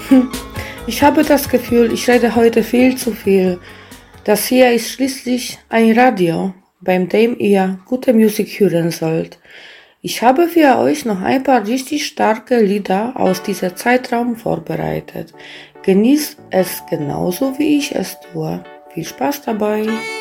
Ich habe das Gefühl, ich rede heute viel zu viel. Das hier ist schließlich ein Radio, beim dem ihr gute Musik hören sollt. Ich habe für euch noch ein paar richtig starke Lieder aus diesem Zeitraum vorbereitet. Genießt es genauso wie ich es tue. Viel Spaß dabei!